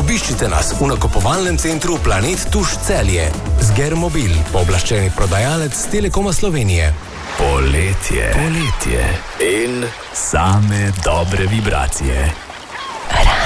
Obiščite nas v nakupovalnem centru Planet Tuš Celje. Zgermobil, pooblaščeni prodajalec Telekoma Slovenije. Poletje in same dobre vibracije.